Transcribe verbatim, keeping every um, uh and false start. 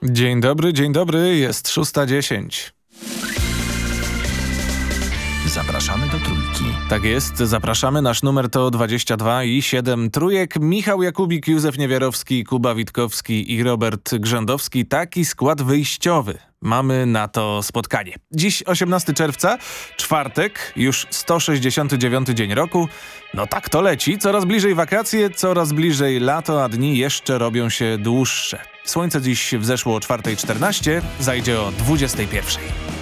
Dzień dobry, dzień dobry, jest szósta dziesięć. Zapraszamy do Trójki. Tak jest, zapraszamy. Nasz numer to dwadzieścia dwa i siedem trójek. Michał Jakubik, Józef Niewiarowski, Kuba Witkowski i Robert Grzędowski. Taki skład wyjściowy. Mamy na to spotkanie. Dziś osiemnastego czerwca, czwartek, już sto sześćdziesiąty dziewiąty dzień roku. No tak to leci. Coraz bliżej wakacje, coraz bliżej lato, a dni jeszcze robią się dłuższe. Słońce dziś wzeszło o czwarta czternaście, zajdzie o dwudziesta pierwsza.